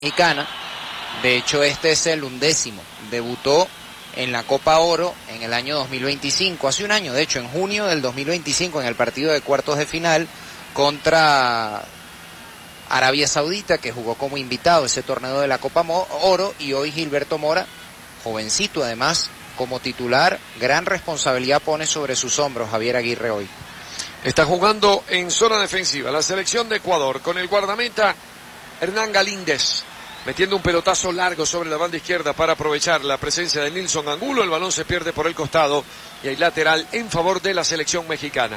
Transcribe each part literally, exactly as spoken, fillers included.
Mexicana. De hecho, este es el undécimo. Debutó en la Copa Oro en el año dos mil veinticinco, hace un año, de hecho, en junio del dos mil veinticinco, en el partido de cuartos de final contra Arabia Saudita, que jugó como invitado ese torneo de la Copa Oro, y hoy Gilberto Mora, jovencito además, como titular, gran responsabilidad pone sobre sus hombros Javier Aguirre hoy. Está jugando en zona defensiva la selección de Ecuador con el guardameta Hernán Galíndez, metiendo un pelotazo largo sobre la banda izquierda para aprovechar la presencia de Nilson Angulo. El balón se pierde por el costado y hay lateral en favor de la selección mexicana.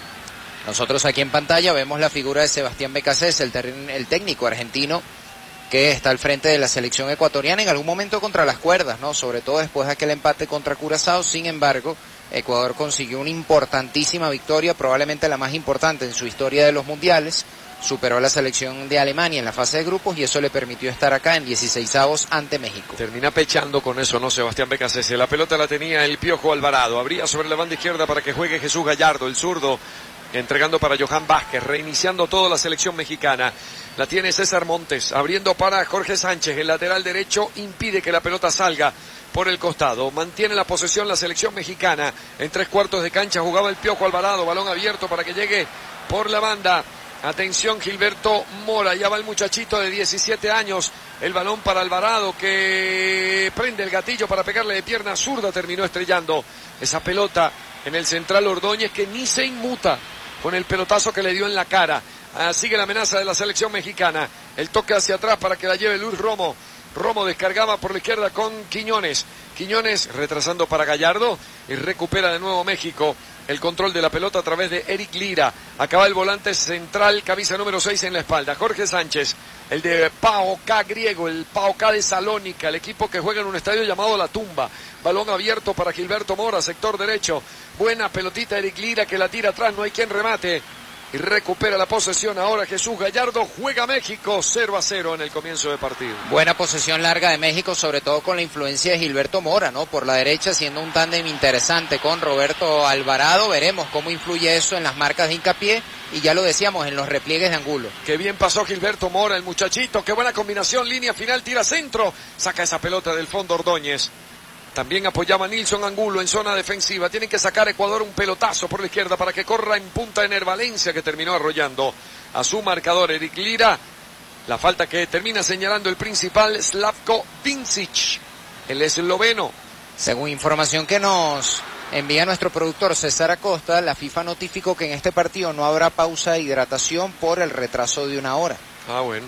Nosotros aquí en pantalla vemos la figura de Sebastián Becasés, el, el técnico argentino que está al frente de la selección ecuatoriana, en algún momento contra las cuerdas, ¿no? Sobre todo después de aquel empate contra Curazao. Sin embargo, Ecuador consiguió una importantísima victoria, probablemente la más importante en su historia de los mundiales. Superó a la selección de Alemania en la fase de grupos y eso le permitió estar acá en dieciseisavos ante México. Termina pechando con eso, ¿no? Sebastián Becasese. La pelota la tenía el Piojo Alvarado. Abría sobre la banda izquierda para que juegue Jesús Gallardo, el zurdo, entregando para Johan Vázquez, reiniciando toda la selección mexicana. La tiene César Montes, abriendo para Jorge Sánchez. El lateral derecho impide que la pelota salga por el costado. Mantiene la posesión la selección mexicana. En tres cuartos de cancha jugaba el Piojo Alvarado. Balón abierto para que llegue por la banda. Atención, Gilberto Mora, ya va el muchachito de diecisiete años, el balón para Alvarado que prende el gatillo para pegarle de pierna zurda, terminó estrellando esa pelota en el central Ordóñez, que ni se inmuta con el pelotazo que le dio en la cara. Ah, sigue la amenaza de la selección mexicana, el toque hacia atrás para que la lleve Luis Romo. Romo descargaba por la izquierda con Quiñones. Quiñones retrasando para Gallardo y recupera de nuevo México el control de la pelota a través de Eric Lira. Acaba el volante central, camisa número seis en la espalda. Jorge Sánchez, el de PAOK griego, el PAOK de Salónica, el equipo que juega en un estadio llamado La Tumba. Balón abierto para Gilberto Mora, sector derecho. Buena pelotita Eric Lira que la tira atrás, no hay quien remate. Y recupera la posesión ahora Jesús Gallardo. Juega México cero a cero en el comienzo de partido. Buena posesión larga de México, sobre todo con la influencia de Gilberto Mora, ¿no? Por la derecha, siendo un tándem interesante con Roberto Alvarado. Veremos cómo influye eso en las marcas de hincapié. Y ya lo decíamos, en los repliegues de Angulo. Qué bien pasó Gilberto Mora, el muchachito. Qué buena combinación, línea final, tira centro. Saca esa pelota del fondo Ordóñez. También apoyaba Nilson Angulo en zona defensiva. Tienen que sacar Ecuador un pelotazo por la izquierda para que corra en punta Ener Valencia, que terminó arrollando a su marcador Eric Lira. La falta que termina señalando el principal Slavko Vincic, el esloveno. Según información que nos envía nuestro productor César Acosta, la FIFA notificó que en este partido no habrá pausa de hidratación por el retraso de una hora. Ah, bueno.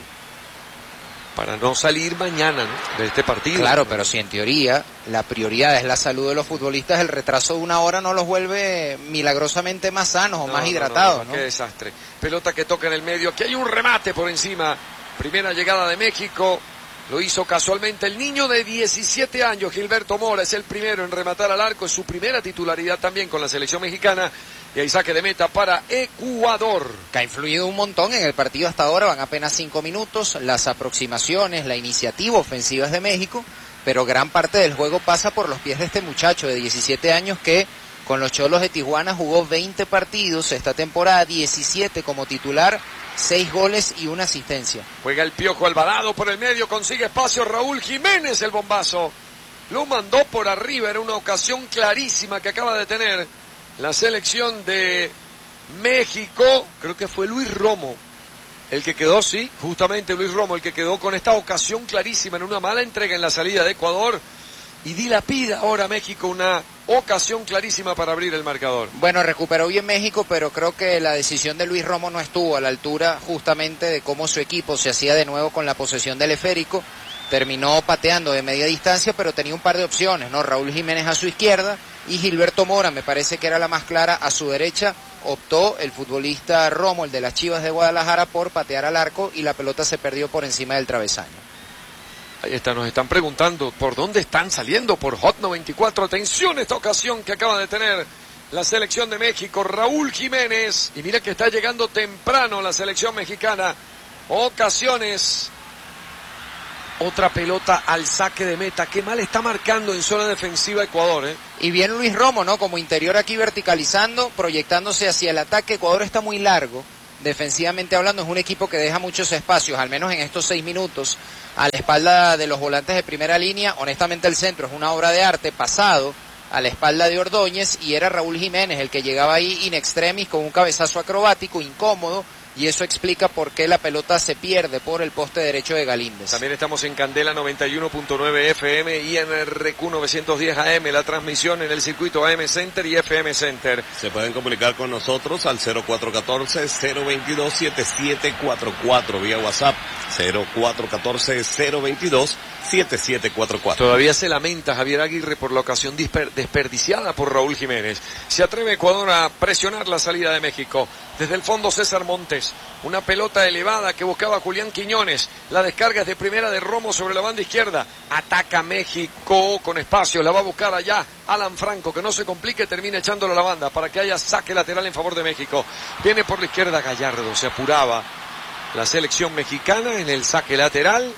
Para no salir mañana, ¿no?, de este partido. Claro, pero si en teoría la prioridad es la salud de los futbolistas, el retraso de una hora no los vuelve milagrosamente más sanos o no, más no, hidratados, no, no, ¿no? Qué desastre. Pelota que toca en el medio. Aquí hay un remate por encima. Primera llegada de México. Lo hizo casualmente el niño de diecisiete años, Gilberto Mora. Es el primero en rematar al arco. Es su primera titularidad también con la selección mexicana. Y hay saque de meta para Ecuador. Que ha influido un montón en el partido hasta ahora. Van apenas cinco minutos. Las aproximaciones, la iniciativa ofensiva es de México. Pero gran parte del juego pasa por los pies de este muchacho de diecisiete años que con los Cholos de Tijuana jugó veinte partidos esta temporada, diecisiete como titular, seis goles y una asistencia. Juega el Piojo Alvarado por el medio, consigue espacio Raúl Jiménez, el bombazo. Lo mandó por arriba, era una ocasión clarísima que acaba de tener la selección de México. Creo que fue Luis Romo el que quedó, sí, justamente Luis Romo, el que quedó con esta ocasión clarísima en una mala entrega en la salida de Ecuador. Y dilapida ahora México una ocasión clarísima para abrir el marcador. Bueno, recuperó bien México, pero creo que la decisión de Luis Romo no estuvo a la altura justamente de cómo su equipo se hacía de nuevo con la posesión del esférico. Terminó pateando de media distancia, pero tenía un par de opciones, ¿no? Raúl Jiménez a su izquierda y Gilberto Mora, me parece que era la más clara, a su derecha. Optó el futbolista Romo, el de las Chivas de Guadalajara, por patear al arco y la pelota se perdió por encima del travesaño. Ahí está, nos están preguntando por dónde están saliendo, por Hot noventa y cuatro. Atención esta ocasión que acaba de tener la selección de México, Raúl Jiménez. Y mira que está llegando temprano la selección mexicana. Ocasiones. Otra pelota al saque de meta. Qué mal está marcando en zona defensiva Ecuador, ¿eh? Y bien Luis Romo, ¿no? Como interior aquí verticalizando, proyectándose hacia el ataque. Ecuador está muy largo. defensivamente hablando, es un equipo que deja muchos espacios, al menos en estos seis minutos, a la espalda de los volantes de primera línea. Honestamente el centro es una obra de arte, pasado a la espalda de Ordóñez, y era Raúl Jiménez el que llegaba ahí in extremis con un cabezazo acrobático, incómodo, y eso explica por qué la pelota se pierde por el poste derecho de Galíndez. También estamos en Candela noventa y uno punto nueve F M y en R Q novecientos diez A M, la transmisión en el circuito A M Center y F M Center. Se pueden comunicar con nosotros al cero cuatro uno cuatro, cero dos dos, siete siete cuatro cuatro vía WhatsApp cero cuatro uno cuatro, cero dos dos, siete siete cuatro cuatro. Todavía se lamenta Javier Aguirre por la ocasión disper- desperdiciada por Raúl Jiménez. Se atreve Ecuador a presionar la salida de México. Desde el fondo César Montes, una pelota elevada que buscaba Julián Quiñones, la descarga es de primera de Romo sobre la banda izquierda, ataca México con espacio, la va a buscar allá Alan Franco, que no se complique, termina echándolo a la banda para que haya saque lateral en favor de México. Viene por la izquierda Gallardo, se apuraba la selección mexicana en el saque lateral.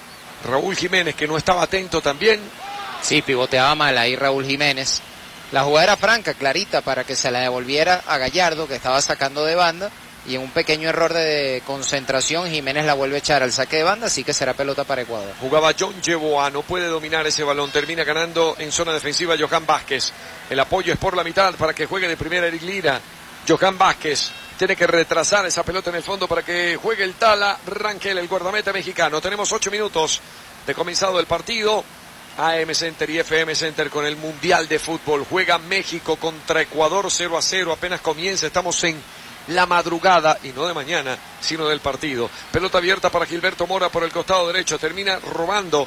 Raúl Jiménez, que no estaba atento también. Sí, pivoteaba mal ahí Raúl Jiménez. La jugada era franca, clarita, para que se la devolviera a Gallardo, que estaba sacando de banda, y en un pequeño error de concentración Jiménez la vuelve a echar al saque de banda, así que será pelota para Ecuador. Jugaba John Yeboah, no puede dominar ese balón, termina ganando en zona defensiva Johan Vázquez. El apoyo es por la mitad para que juegue de primera Eric Lira. Johan Vázquez tiene que retrasar esa pelota en el fondo para que juegue el Tala Rangel, el guardameta mexicano. Tenemos ocho minutos de comenzado el partido. A M Center y F M Center con el Mundial de Fútbol. Juega México contra Ecuador cero a cero. Apenas comienza. Estamos en la madrugada, y no de mañana, sino del partido. Pelota abierta para Gilberto Mora por el costado derecho. Termina robando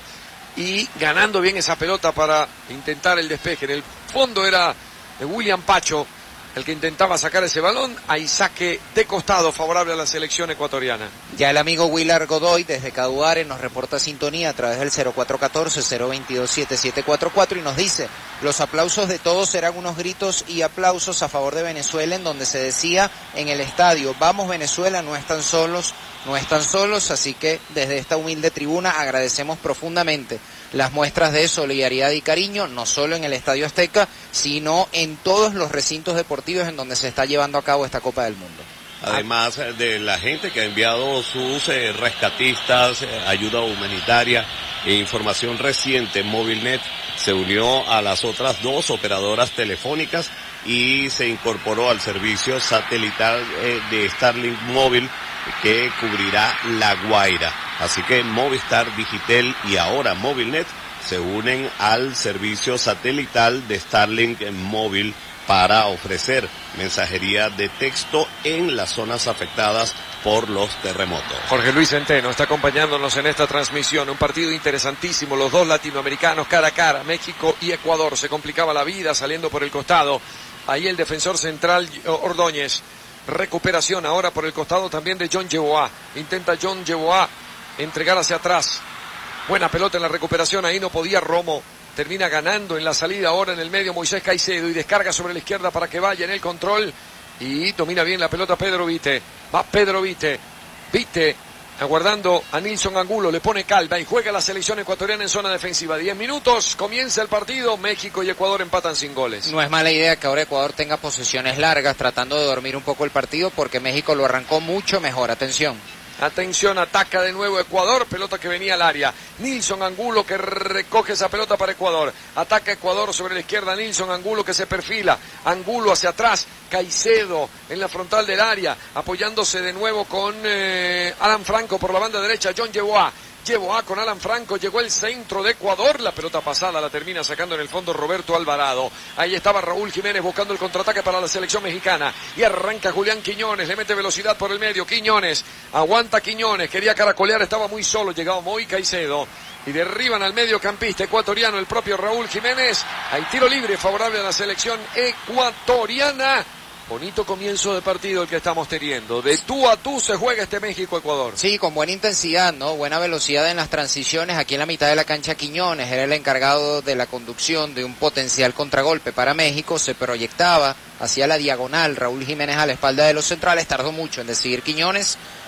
y ganando bien esa pelota para intentar el despeje. En el fondo era William Pacho el que intentaba sacar ese balón. Hay saque de costado favorable a la selección ecuatoriana. Ya el amigo Willard Godoy desde Caduare nos reporta sintonía a través del cero cuatro uno cuatro, cero dos dos, siete siete cuatro cuatro y nos dice: los aplausos de todos serán unos gritos y aplausos a favor de Venezuela, en donde se decía en el estadio: vamos Venezuela, no están solos, no están solos. Así que desde esta humilde tribuna agradecemos profundamente las muestras de solidaridad y cariño, no solo en el Estadio Azteca, sino en todos los recintos deportivos en donde se está llevando a cabo esta Copa del Mundo. Además de la gente que ha enviado sus eh, rescatistas, eh, ayuda humanitaria e información reciente, Movilnet se unió a las otras dos operadoras telefónicas y se incorporó al servicio satelital eh, de Starlink Móvil, que cubrirá La Guaira. Así que Movistar, Digitel y ahora Movilnet se unen al servicio satelital de Starlink Móvil para ofrecer mensajería de texto en las zonas afectadas por los terremotos. Jorge Luis Centeno está acompañándonos en esta transmisión. Un partido interesantísimo, los dos latinoamericanos cara a cara, México y Ecuador. Se complicaba la vida saliendo por el costado. Ahí el defensor central Ordóñez. Recuperación ahora por el costado también de John Yeboah. Intenta John Yeboah entregar hacia atrás. Buena pelota en la recuperación, ahí no podía Romo. Termina ganando en la salida ahora en el medio Moisés Caicedo y descarga sobre la izquierda para que vaya en el control. Y domina bien la pelota Pedro Vite. Va Pedro Vite. Vite aguardando a Nilson Angulo, le pone calma y juega la selección ecuatoriana en zona defensiva. Diez minutos, comienza el partido, México y Ecuador empatan sin goles. No es mala idea que ahora Ecuador tenga posesiones largas, tratando de dormir un poco el partido, porque México lo arrancó mucho mejor. Atención. Atención, ataca de nuevo Ecuador, pelota que venía al área. Nilson Angulo que recoge esa pelota para Ecuador. Ataca Ecuador sobre la izquierda, Nilson Angulo que se perfila. Angulo hacia atrás, Caicedo en la frontal del área, apoyándose de nuevo con eh, Alan Franco por la banda derecha, John Yeboah. Yeboah con Alan Franco, llegó el centro de Ecuador, la pelota pasada la termina sacando en el fondo Roberto Alvarado. Ahí estaba Raúl Jiménez buscando el contraataque para la selección mexicana y arranca Julián Quiñones, le mete velocidad por el medio, Quiñones, aguanta Quiñones, quería caracolear, estaba muy solo, llegaba Moy Caicedo y derriban al mediocampista ecuatoriano, el propio Raúl Jiménez. Hay tiro libre favorable a la selección ecuatoriana. Bonito comienzo de partido el que estamos teniendo. De tú a tú se juega este México-Ecuador. Sí, con buena intensidad, ¿no? Buena velocidad en las transiciones. Aquí en la mitad de la cancha Quiñones era el encargado de la conducción de un potencial contragolpe para México. Se proyectaba hacia la diagonal. Raúl Jiménez a la espalda de los centrales. Tardó mucho en decidir Quiñones,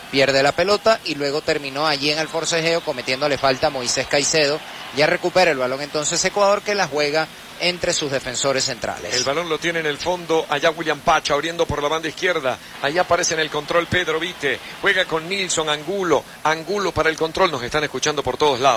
pierde la pelota y luego terminó allí en el forcejeo cometiéndole falta a Moisés Caicedo. Ya recupera el balón entonces Ecuador, que la juega entre sus defensores centrales. El balón lo tiene en el fondo, allá William Pacha abriendo por la banda izquierda, allá aparece en el control Pedro Vite, juega con Nilson Angulo, Angulo para el control, nos están escuchando por todos lados.